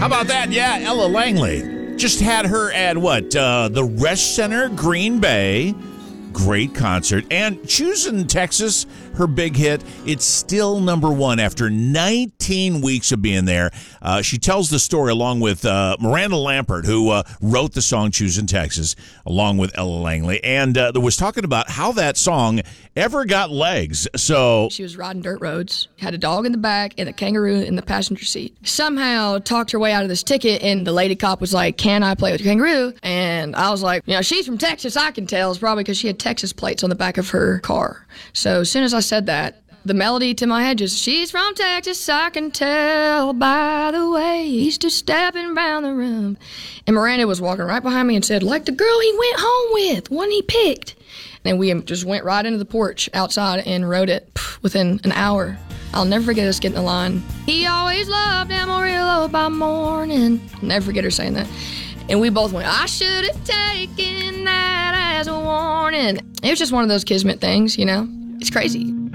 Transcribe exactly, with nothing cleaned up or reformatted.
about that? Yeah, Ella Langley. Just had her at what? Uh, the Resch Center, Green Bay. Great concert. And Choosing Texas, her big hit, it's still number one after nineteen weeks of being there. Uh, she tells the story along with uh, Miranda Lambert, who uh, wrote the song Choosing Texas, along with Ella Langley. And uh, there was talking about how that song ever got legs. So she was riding dirt roads, had a dog in the back and a kangaroo in the passenger seat. Somehow talked her way out of this ticket, and the lady cop was like, "Can I play with your kangaroo?" And I was like, you know, she's from Texas, I can tell. It's probably because she had Texas plates on the back of her car. So as soon as I said that, the melody to my head just, "She's from Texas, I can tell by the way he's just stepping around the room." And Miranda was walking right behind me and said, "Like the girl he went home with, one he picked." And we just went right into the porch outside and wrote it within an hour. I'll never forget us getting the line, "He always loved Amarillo by morning." Never forget her saying that. And we both went, "I should have taken that as a warning." It was just one of those kismet things, you know? It's crazy.